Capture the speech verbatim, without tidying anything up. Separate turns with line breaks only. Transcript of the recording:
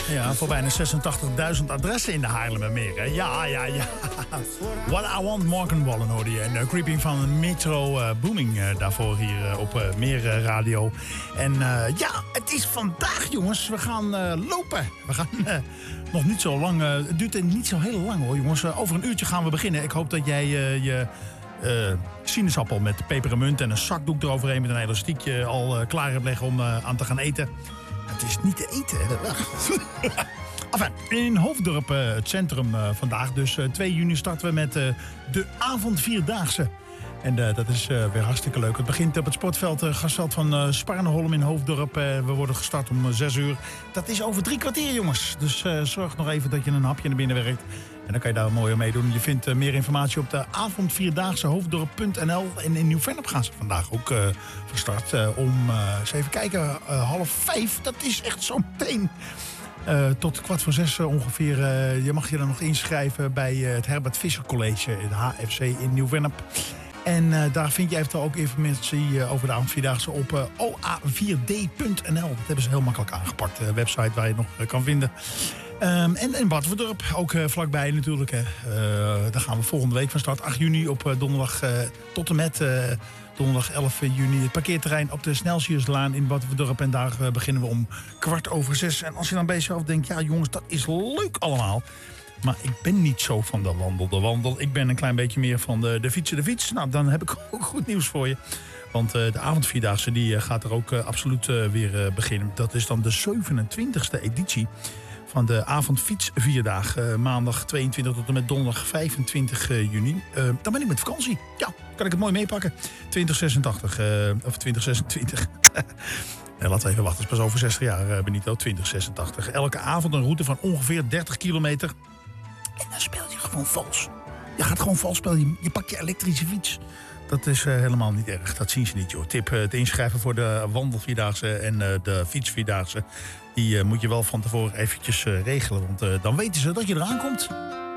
Ja, voor bijna zesentachtigduizend adressen in de Haarlemmermeer. Hè? Ja, ja, ja. What I Want, Morgan Wallen hoorde je. En uh, Creeping van Metro uh, Booming uh, daarvoor hier uh, op uh, Meer uh, Radio. En uh, ja, het is vandaag, jongens. We gaan uh, lopen. We gaan uh, nog niet zo lang. Uh, het duurt niet zo heel lang, hoor, jongens. Uh, over een uurtje gaan we beginnen. Ik hoop dat jij uh, je... Uh, sinaasappel met pepermunt en een zakdoek eroverheen met een elastiekje al uh, klaar hebt leggen om uh, aan te gaan eten. Het is niet te eten, hè? Enfin, in Hoofddorp, uh, het centrum uh, vandaag. Dus uh, twee juni starten we met uh, de avondvierdaagse. En uh, dat is uh, weer hartstikke leuk. Het begint op het sportveld, uh, gasveld van uh, Sparrenholm in Hoofddorp. Uh, we worden gestart om uh, zes uur. Dat is over drie kwartier, jongens. Dus uh, zorg nog even dat je een hapje naar binnen werkt. En dan kan je daar mooi aan meedoen. Je vindt uh, meer informatie op de avondvierdaagse hoofddorp punt n l. En in Nieuw-Vennep gaan ze vandaag ook uh, van start. Uh, om, uh, eens even kijken, uh, half vijf. Dat is echt zo meteen. Uh, tot kwart voor zes uh, ongeveer. Uh, je mag je dan nog inschrijven bij uh, het Herbert Visser College, het H F C in Nieuw-Vennep. En uh, daar vind je eventueel ook informatie uh, over de avondvierdaagse op uh, o a vier d punt n l. Dat hebben ze heel makkelijk aangepakt. Een uh, website waar je het nog uh, kan vinden. Um, en in Batuverdorp, ook uh, vlakbij natuurlijk. Hè. Uh, daar gaan we volgende week van start. acht juni op uh, donderdag uh, tot en met uh, donderdag elf juni. Het parkeerterrein op de Snelsierslaan in Batuverdorp. En daar uh, beginnen we om kwart over zes. En als je dan bij jezelf denkt, ja jongens, dat is leuk allemaal. Maar ik ben niet zo van de wandel, de wandel. Ik ben een klein beetje meer van de, de fietsen, de fiets. Nou, dan heb ik ook goed nieuws voor je. Want uh, de avondvierdaagse die, uh, gaat er ook uh, absoluut uh, weer uh, beginnen. Dat is dan de zevenentwintigste editie van de avondfietsvierdaag. Uh, maandag tweeëntwintig tot en met donderdag vijfentwintig juni. Uh, dan ben ik met vakantie. Ja, kan ik het mooi meepakken. twintig zesentachtig, uh, of twintig zesentwintig. Ja, laten we even wachten, het is pas over zestig jaar, uh, Benito, twintig zesentachtig. Elke avond een route van ongeveer dertig kilometer. En dan speel je gewoon vals. Je gaat gewoon vals spelen. Je, je pakt je elektrische fiets. Dat is uh, helemaal niet erg. Dat zien ze niet, joh. Tip, uh, te inschrijven voor de wandelvierdaagse en uh, de fietsvierdaagse. Die uh, moet je wel van tevoren eventjes uh, regelen. Want uh, dan weten ze dat je eraan komt.